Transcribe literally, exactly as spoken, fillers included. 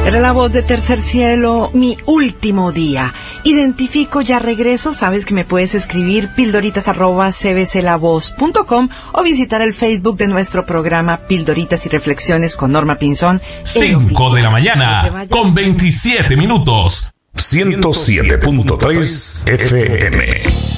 Era la voz de Tercer Cielo, Mi Último Día. Identifico, ya regreso. Sabes que me puedes escribir pildoritas arroba c b c la voz punto com o visitar el Facebook de nuestro programa Pildoritas y Reflexiones con Norma Pinzón. cinco de la mañana con veintisiete minutos. ciento siete punto tres F M.